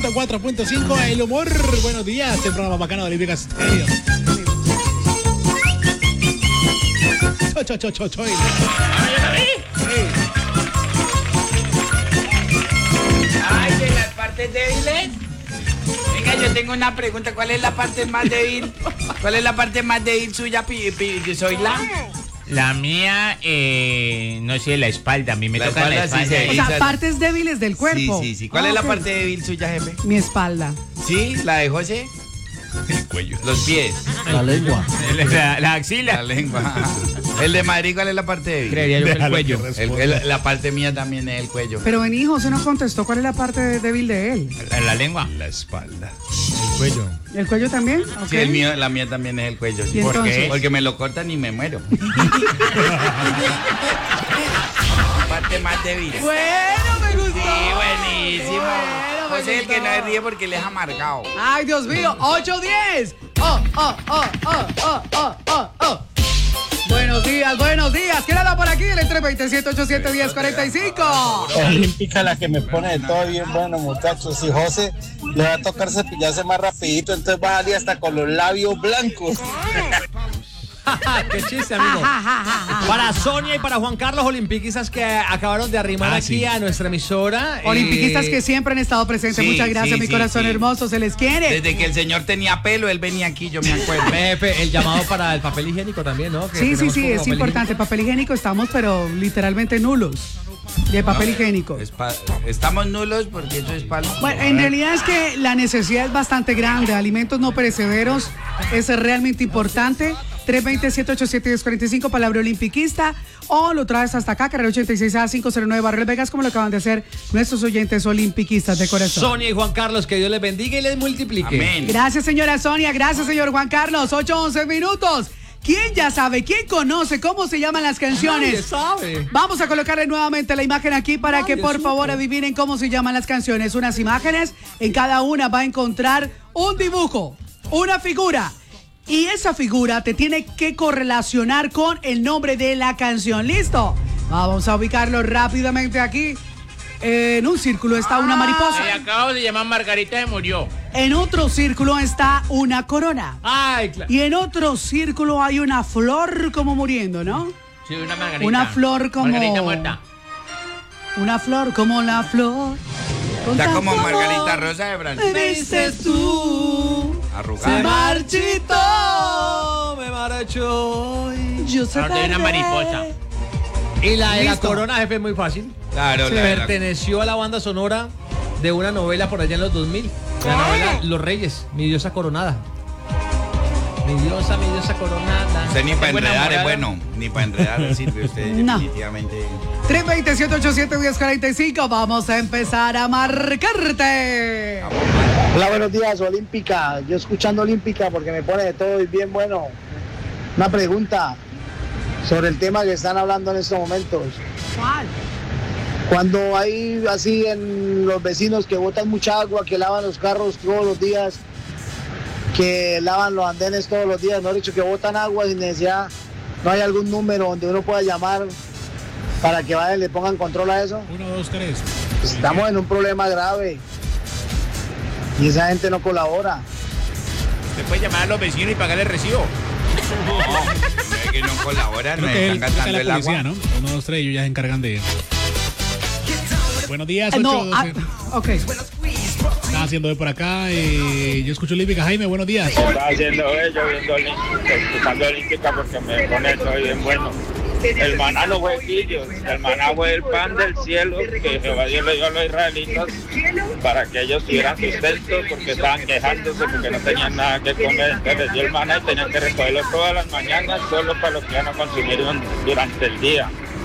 4.5 el humor. Buenos días, el programa bacano de Olímpica Estéreo. Ay, de las partes débiles. Venga, yo tengo una pregunta. ¿Cuál es la parte más débil? ¿Cuál es la parte más débil suya, soy La mía, no sé, la espalda. A mí me toca la espalda. Sí, O sea, partes débiles del cuerpo. Sí. ¿Cuál es la parte débil suya, jefe? Mi espalda. ¿Sí? ¿La de José? El cuello. Los pies. La lengua. La axila. La lengua. El de Madrid, ¿cuál es la parte débil? Creería yo que el Déjalo cuello. que La parte mía también es el cuello. Pero vení, José nos contestó cuál es la parte débil de él. La lengua. La espalda. El cuello. ¿El cuello también? Sí, Ok. la mía también es el cuello. ¿Y ¿Por entonces? qué? Porque me lo cortan y me muero. Parte más débil. Bueno, me gustó. Sí, buenísimo. Bueno, me José es el que no gustó. se ríe porque le es amargado. Ay, Dios mío, 8:10. Buenos días. ¿Quién anda por aquí? El 320-787-1045. Olímpica, la que me pone de todo bien bueno, muchachos. Y José le va a tocar cepillarse más rapidito, entonces va a salir hasta con los labios blancos. Qué chiste, amigo. Para Sonia y para Juan Carlos, olimpiquistas que acabaron de arrimar aquí sí. a nuestra emisora. Olimpiquistas que siempre han estado presentes. sí, Muchas gracias, sí, mi sí, corazón sí. hermoso. Se les quiere. Desde que el señor tenía pelo, él venía aquí, yo me acuerdo. Pepe, el llamado para el papel higiénico también, ¿no? Que Sí, tenemos poco es papel importante. Papel higiénico estamos, pero literalmente nulos de papel higiénico. Estamos nulos porque eso es palo. Bueno, en realidad es que la necesidad es bastante grande. Alimentos no perecederos es realmente importante. 320-787-1045, palabra olimpiquista, o lo traes hasta acá, carrera 86A509 Barrio Vegas, como lo acaban de hacer nuestros oyentes olimpiquistas de corazón. Sonia y Juan Carlos, que Dios les bendiga y les multiplique. Amén. Gracias, señora Sonia, gracias, señor Juan Carlos. 8:11 minutos. ¿Quién ya sabe? ¿Quién conoce cómo se llaman las Nadie canciones? sabe. Vamos a colocarle nuevamente la imagen aquí para Nadie que por supo. favor adivinen cómo se llaman las canciones. Unas imágenes, en cada una va a encontrar un dibujo, una figura. Y esa figura te tiene que correlacionar con el nombre de la canción. ¿Listo? Vamos a ubicarlo rápidamente aquí. En un círculo está una mariposa. Me acabo de llamar Margarita, se murió. En otro círculo está una corona. Ay, claro. Y en otro círculo hay una flor como muriendo, ¿no? Sí, una Margarita. Una flor como... Margarita muerta. Una flor como la flor. con Está tanto como amor. Margarita Rosa de Brasil. Me dices tú. Se Arrugada. marchitó. Me marchó. Yo sé Ahora tiene una perder. mariposa. Y la de la Listo. corona, jefe, es muy fácil. Claro, Se perteneció a la banda sonora de una novela por allá en los 2000. La novela Los Reyes, mi diosa coronada. Mi diosa coronada. Usted ni para Tengo enredar es enamorada. bueno. Ni para enredar sirve usted No. definitivamente. 320-787-1045. Vamos a empezar a marcarte. Hola, buenos días, Olímpica. Yo escuchando Olímpica porque me pone de todo y bien bueno. Una pregunta sobre el tema que están hablando en estos momentos. ¿Cuál? Cuando hay así en los vecinos que botan mucha agua, que lavan los carros todos los días, que lavan los andenes todos los días, mejor dicho, que botan agua sin necesidad, ¿no hay algún número donde uno pueda llamar para que vayan y le pongan control a eso? 1, 2, 3. Estamos en un problema grave y esa gente no colabora. Se puede llamar a los vecinos y pagarle el recibo. No, es que no colaboran, Creo me que están es gastando la el policía, agua. ¿no? 1, 2, 3, ellos ya se encargan de... Buenos días, 8, No, 12. ok. Estaba haciendo de por acá. Yo escucho Olímpica. Jaime, buenos días. Estaba haciendo ello, viendo Olímpica, escuchando Olímpica porque me pone todo bien bueno. El maná no fue quillos, el maná fue el pan del cielo que Jehová Dios le dio a los israelitas para que ellos tuvieran sustento porque estaban quejándose porque no tenían nada que comer. Entonces les dio el maná y tenían que recogerlo todas las mañanas solo para lo que iban a consumir durante el día.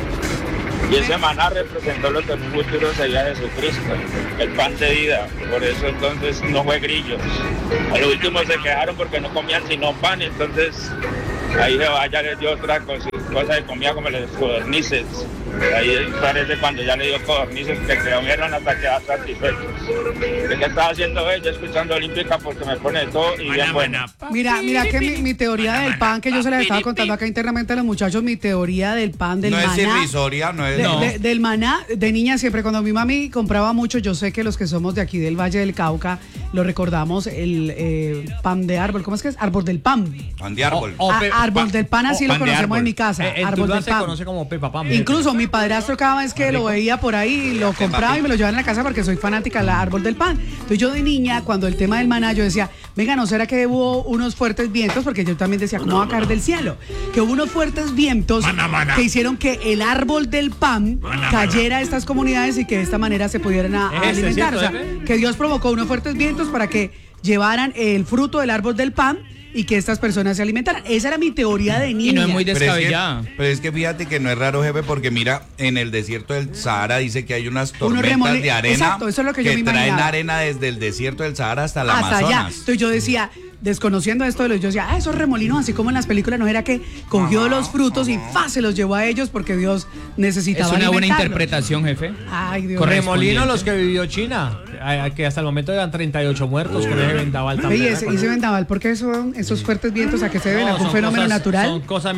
Y ese maná representó lo que en un futuro sería Jesucristo, el pan de vida. Por eso entonces no fue grillos. A lo último se quejaron porque no comían sino pan, entonces ahí Jehová ya les dio otra cosas de comida como las codornices. Ahí parece cuando ya le dio codornices que comieron hasta quedar satisfechos. ¿Qué estaba haciendo ella? Escuchando Olímpica porque me pone de todo y bien bueno. Mira que mi teoría del pan, que yo se la estaba contando acá internamente a los muchachos, mi teoría del pan, del maná. No es irrisoria, no es... Del maná, de niña siempre, cuando mi mami compraba mucho, yo sé que los que somos de aquí del Valle del Cauca, lo recordamos, el pan de árbol, ¿cómo es que es? Árbol del pan. Pan de árbol. Árbol del pan, así lo conocemos en mi casa. Árbol del se pan. conoce como Pepa Pan. Incluso mi padrastro cada vez que lo veía por ahí, lo compraba y me lo llevaba en la casa porque soy fanática del árbol del pan. Entonces yo de niña, cuando el tema del maná, yo decía, venga, ¿no será que hubo unos fuertes vientos? Porque yo también decía, ¿cómo va a caer del cielo? Que hubo unos fuertes vientos que hicieron que el árbol del pan cayera a estas comunidades y que de esta manera se pudieran alimentar. O sea, que Dios provocó unos fuertes vientos para que llevaran el fruto del árbol del pan y que estas personas se alimentaran. Esa era mi teoría de niña. Y no es muy descabellada. Pero es que fíjate que no es raro, jefe, porque mira, en el desierto del Sahara dice que hay unas tormentas de arena. Exacto, eso es lo que yo me traen imaginaba. arena desde el desierto del Sahara hasta el hasta Amazonas. allá. Entonces yo decía, desconociendo esto, yo decía, esos remolinos, así como en las películas, no era que cogió los frutos y se los llevó a ellos porque Dios necesitaba Es una buena alimentarlos. interpretación, jefe. Ay, Dios. Remolinos los que vivió China, que hasta el momento llevan 38 muertos con ese vendaval también. Y ese vendaval, ¿por qué son esos fuertes vientos? ¿A qué se deben? ¿A un fenómeno natural? Son cosas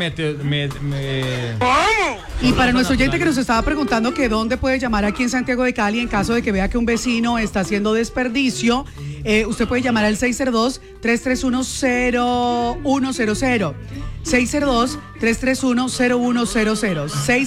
Y para nuestro oyente que nos estaba preguntando que dónde puede llamar aquí en Santiago de Cali en caso de que vea que un vecino está haciendo desperdicio, usted puede llamar al 602-331-0100. 602-331-0100.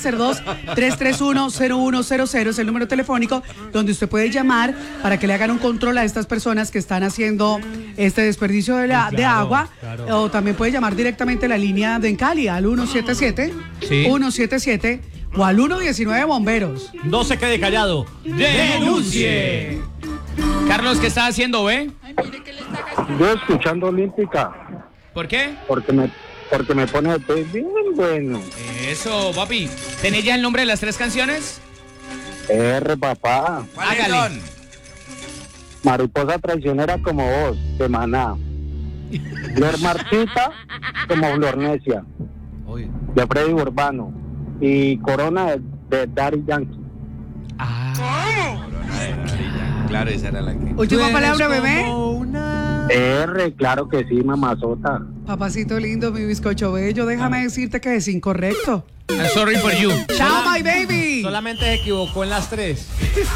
602-331-0100 es el número telefónico donde usted puede llamar para que le hagan un control a estas personas que están haciendo este desperdicio de agua. Claro. O también puede llamar directamente a la línea de en Cali al 177 177 o al 119 bomberos. No se quede callado. ¡Denuncie! Carlos, ¿qué está haciendo, ve? Yo escuchando Olímpica, ¿Por qué? porque me pone bien bueno. Eso, papi. ¿Tenés ya el nombre de las 3 canciones? Papá. ¿Cuáles Hágale. son? Mariposa traicionera como vos, de Maná. Flor Marchita como Flornecia, de Freddy Urbano. Y Corona de Daddy Yankee. Claro, esa era la que... Última palabra, bebé. Claro que sí, mamazota. Papacito lindo, mi bizcocho bello, déjame decirte que es incorrecto. I'm sorry for you. Chao, my baby. Solamente se equivocó en las 3.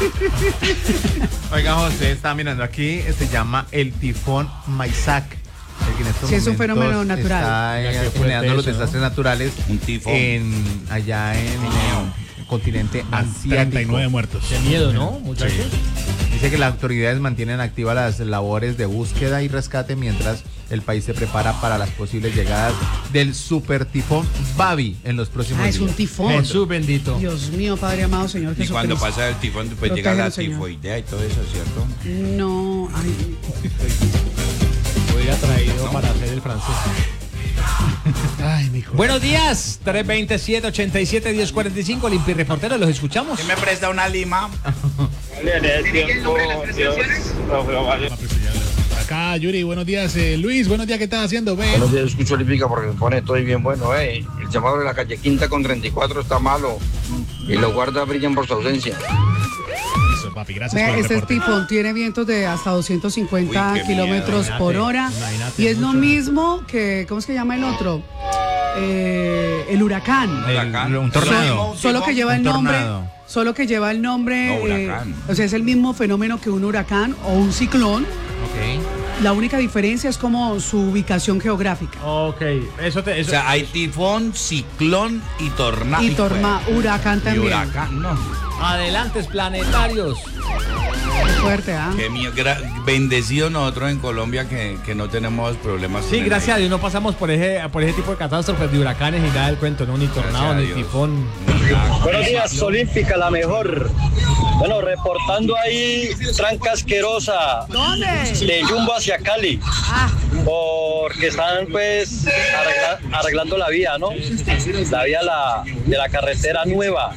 Oiga, José, está mirando aquí, se llama el tifón Maisak. Sí, es un fenómeno natural. Está generando los desastres naturales Un tifón. allá en el continente asiático. 39 muertos. Qué miedo, ¿no, muchachos? Dice que las autoridades mantienen activas las labores de búsqueda y rescate mientras el país se prepara para las posibles llegadas del super tifón Babi en los próximos días. Es un tifón. Jesús bendito. Dios mío, Padre amado, Señor Y Jesucristo. cuando pasa el tifón, pues llega la Protégenos, Señor. tifoidea y todo eso, ¿cierto? No, ay. Hubiera traído para hacer el francés. Ay, mijo. Buenos días, 327-87-1045, Limpi Reportero, los escuchamos. ¿Quién me presta una lima? En el tiempo, Dios lo va a Acá, Yuri, buenos días. Luis, buenos días, ¿qué estás haciendo? Ve. Buenos días, escucho Olímpica porque me pone todo bien bueno, El llamado de la calle Quinta con 34 está malo y los guardas brillan por su ausencia. Eso, papi, gracias por el Este reporte. tifón tiene vientos de hasta 250 Uy, qué kilómetros miedo. por hora. Imagínate Y es lo mucho. mismo que, ¿cómo es que llama el otro? El huracán. Huracán. Un tornado. Solo que lleva el Un nombre. tornado. Solo que lleva el nombre. No, huracán. O sea, es el mismo fenómeno que un huracán o un ciclón. Ok. La única diferencia es como su ubicación geográfica. Ok, eso O sea, hay tifón, ciclón y tornado. Y huracán Y también. huracán, no. adelantes planetarios. Qué fuerte, ¿ah? Qué bendecido nosotros en Colombia que no tenemos problemas. Sí, con el gracias a aire. Dios no pasamos por ese tipo de catástrofes de huracanes y nada del cuento, ¿no? Ni tornado, Gracias a ni Dios. tifón. Buenos días, Olímpica, la mejor. Bueno, reportando ahí tranca asquerosa ¿Dónde? de Jumbo hacia Cali, Ah, porque están pues arreglando la vía, ¿no? La vía de la carretera nueva.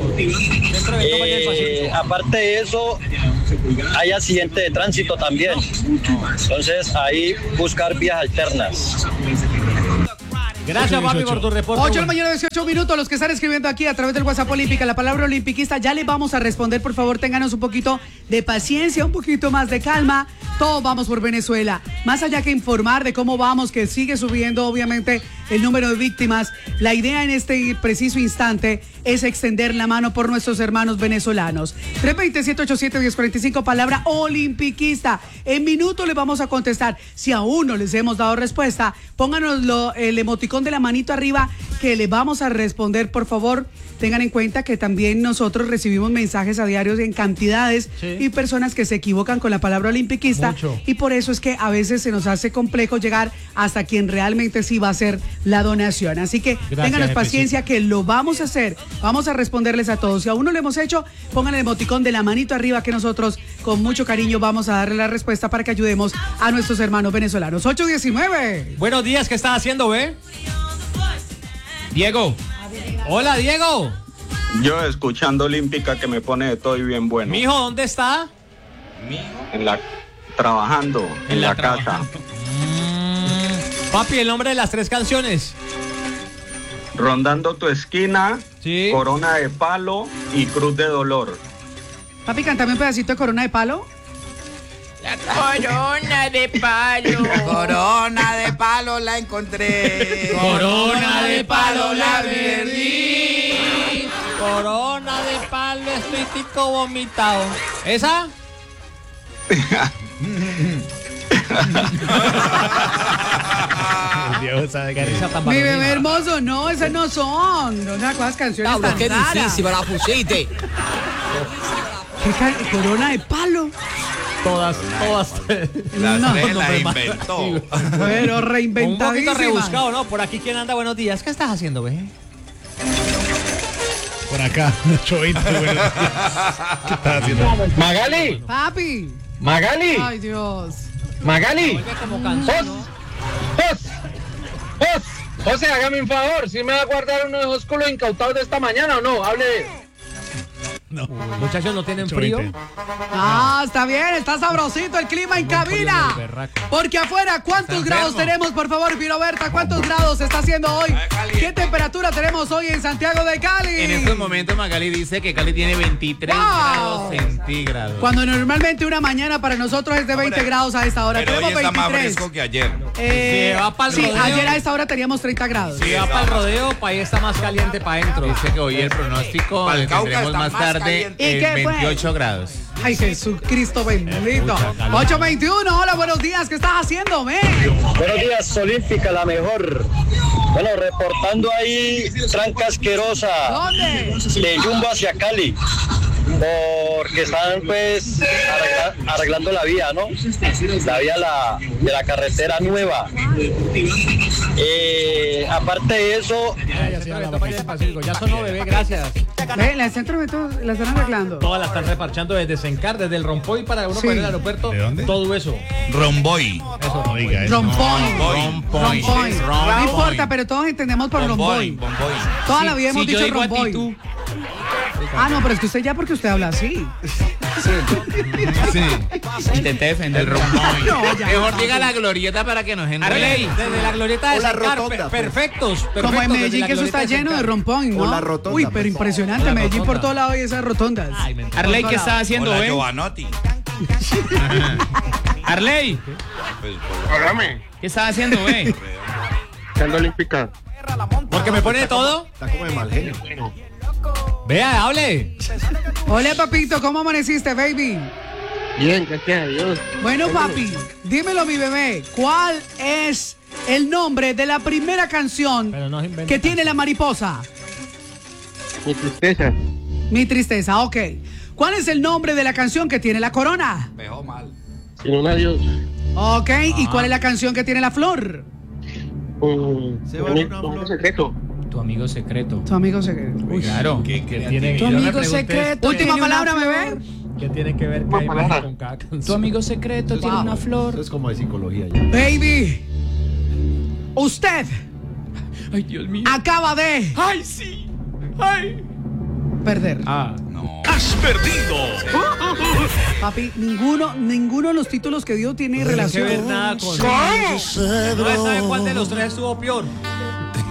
Aparte de eso, hay accidente de tránsito también. Entonces, ahí buscar vías alternas. Gracias, papi, por tu reporte. 8 de la mañana, 18 minutos. Los que están escribiendo aquí a través del WhatsApp Olímpica, la palabra olimpiquista, ya les vamos a responder. Por favor, ténganos un poquito de paciencia, un poquito más de calma. Todos vamos por Venezuela. Más allá que informar de cómo vamos, que sigue subiendo, obviamente, el número de víctimas, la idea en este preciso instante es extender la mano por nuestros hermanos venezolanos. 320-787-1045, palabra olimpiquista. En minutos les vamos a contestar. Si aún no les hemos dado respuesta, pónganos el emoticón de la manito arriba que le vamos a responder, por favor. Tengan en cuenta que también nosotros recibimos mensajes a diario en cantidades y personas que se equivocan con la palabra olimpiquista. Mucho. Y por eso es que a veces se nos hace complejo llegar hasta quien realmente sí va a hacer la donación. Así que ténganos paciencia que lo vamos a hacer. Vamos a responderles a todos. Si aún no lo hemos hecho, pongan el emoticón de la manito arriba que nosotros con mucho cariño vamos a darle la respuesta para que ayudemos a nuestros hermanos venezolanos. 819. Buenos días, ¿qué estás haciendo, ve? Diego. Hola, Diego. Yo escuchando Olímpica que me pone de todo y bien bueno. Mijo, ¿dónde está? Trabajando en la casa. Papi, el nombre de las 3 canciones. Rondando tu esquina, Corona de Palo y Cruz de Dolor. Papi, cántame un pedacito de Corona de Palo. La corona de palo. Corona de palo la encontré. Corona de palo la perdí. Corona de palo estoy tico vomitado. ¿Esa? Dios sabe que mi bebé hermoso, no, esas no son. No son las canciones Pablo, tan qué raras. difícil me la pusiste. Corona de palo. Todas. Las tres las inventó. Pero reinventadísima. Un poquito rebuscado, ¿no? Por aquí, ¿quién anda? Buenos días. ¿Qué estás haciendo, ve? Por acá, 820. ¿Qué estás haciendo? Magali. Papi. Magali. Ay, Dios. Magali. José, hágame un favor. ¿Sí me va a guardar uno de esos culos incautados de esta mañana o no? Hable. No. Muchachos, ¿no tienen frío? Ah, está bien, está sabrosito el clima en cabina. Porque afuera, ¿cuántos grados tenemos? Por favor, Firoberta, ¿cuántos grados está haciendo hoy? ¿Qué temperatura tenemos hoy en Santiago de Cali? En estos momentos Magali dice que Cali tiene 23 grados centígrados. Cuando normalmente una mañana para nosotros es de 20 grados a esta hora. Pero tenemos hoy está 23. más fresco que ayer. Sí, ayer a esta hora teníamos 30 grados. Si va para el rodeo, para ahí está más caliente para adentro. Dice que hoy el pronóstico tendremos más tarde en 28 grados. Ay, Jesucristo bendito. 821, hola, buenos días. ¿Qué estás haciendo, men? Buenos días, Olímpica, la mejor. Bueno, reportando ahí tranca asquerosa. ¿Dónde? De Jumbo hacia Cali. Porque están pues arreglando la vía, ¿no? La vía de la carretera nueva. Aparte de eso... Ya sonó, bebé, gracias. La centro la están arreglando. Todas las están reparchando desde Sencar, desde el Rompoy para uno para el aeropuerto. ¿De dónde? Todo eso. Romboy. Eso. Oiga, eso. Rompoy. No importa, pero todos entendemos por Romboy. Toda la vida hemos dicho Romboy. Ah, no, pero es que usted ya porque usted habla así. Sí. Intenté defender el Romboy. No, ya. Mejor diga la glorieta para que nos entre. Arley, desde la glorieta de O la Sencar, rotonda, perfectos. Como en desde Medellín, la que eso glorieta está de lleno de Sencar. Rompoy, ¿no? O la rotonda, Uy, pero pues. impresionante. La Medellín rotonda. por todo lado y esas rotondas. Ay, mentira. Arley, ¿qué está haciendo, Hola, eh? Giovanotti. Arley, Hágame. ¿qué estás haciendo, eh? Ando Olímpica. Porque me pone de todo. Está como de mal genio. Vea, hable. Hola, papito, ¿cómo amaneciste, baby? Bien, gracias a Dios. Bueno, papi, dímelo, mi bebé. ¿Cuál es el nombre de la primera canción Pero no se inventa que tiene la mariposa? Mi tristeza. Mi tristeza, ok. ¿Cuál es el nombre de la canción que tiene la corona? Dejó mal. Sin un adiós. Ok, ¿y cuál es la canción que tiene la flor? Se va una Un flor. secreto. Tu amigo secreto. Tu amigo secreto. Uy, claro. Que tiene, Tu yo me amigo pregunté, secreto. Última ¿tiene palabra, una bebé. flor? ¿Qué tiene que ver Una Caimán palabra. con cada canción? Tu amigo secreto tiene una flor. Eso es como de psicología ya. Baby, usted Ay, Dios mío. acaba de Ay, sí. Ay. perder. Ah. No. ¡Has perdido! Papi, ninguno de los títulos que dio tiene No tiene que relación. ver nada con... No sabe cuál de los tres estuvo peor.